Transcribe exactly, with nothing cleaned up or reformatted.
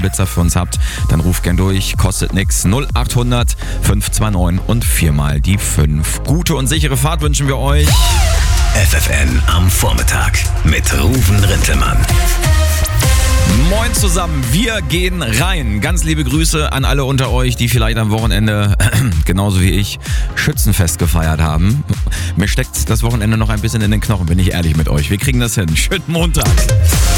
Blitzer für uns habt, dann ruft gern durch, kostet nix. null acht hundert fünf zwei neun und viermal die fünf. Gute und sichere Fahrt wünschen wir euch. F F N am Vormittag mit Ruven Rintelmann. Moin zusammen, wir gehen rein. Ganz liebe Grüße an alle unter euch, die vielleicht am Wochenende, genauso wie ich, Schützenfest gefeiert haben. Mir steckt das Wochenende noch ein bisschen in den Knochen, bin ich ehrlich mit euch. Wir kriegen das hin. Schönen Montag.